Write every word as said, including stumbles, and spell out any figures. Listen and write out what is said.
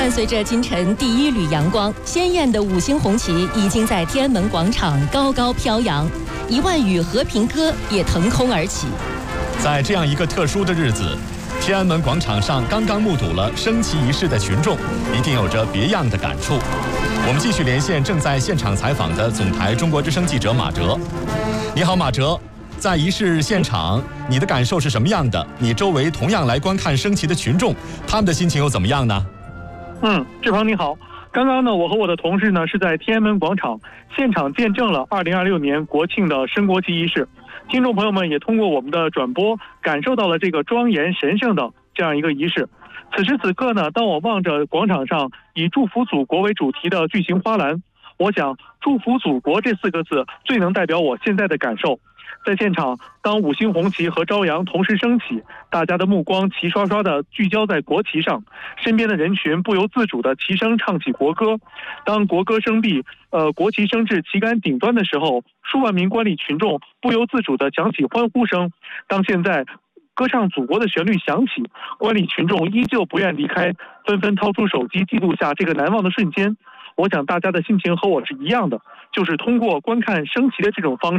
伴随着清晨第一缕阳光，鲜艳的五星红旗已经在天安门广场高高飘扬，一万羽和平鸽也腾空而起。 在这样一个特殊的日子，天安门广场上刚刚目睹了升旗仪式的群众，一定有着别样的感触。我们继续连线正在现场采访的总台中国之声记者马哲。你好，马哲。在仪式现场，你的感受是什么样的？你周围同样来观看升旗的群众，他们的心情又怎么样呢？ 嗯，志鹏你好。刚刚呢，我和我的同事呢是在天安门广场现场见证了二零二六年国庆的升国旗仪式。听众朋友们也通过我们的转播，感受到了这个庄严神圣的这样一个仪式。此时此刻呢，当我望着广场上以祝福祖国为主题的巨型花篮，我想祝福祖国这四个字最能代表我现在的感受。在现场，当五星红旗和朝阳同时升起，大家的目光齐刷刷地聚焦在国旗上，身边的人群不由自主地齐声唱起国歌。当国歌声毕，呃，国旗升至旗杆顶端的时候，数万名观礼群众不由自主地响起欢呼声。当现在歌唱祖国的旋律响起，观礼群众依旧不愿离开，纷纷掏出手机记录下这个难忘的瞬间。我想大家的心情和我是一样的，就是通过观看升旗的这种方式